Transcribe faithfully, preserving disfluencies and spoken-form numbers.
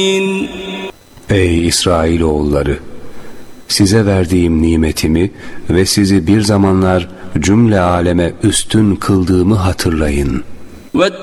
Ey İsrailoğulları! Size verdiğim nimetimi ve sizi bir zamanlar cümle aleme üstün kıldığımı hatırlayın.